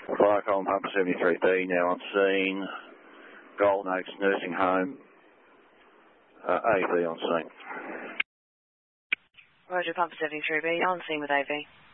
Fire Column Pumper 73B now on scene. Golden Oaks Nursing Home. AV on scene. Roger, Pumper 73B on scene with AV.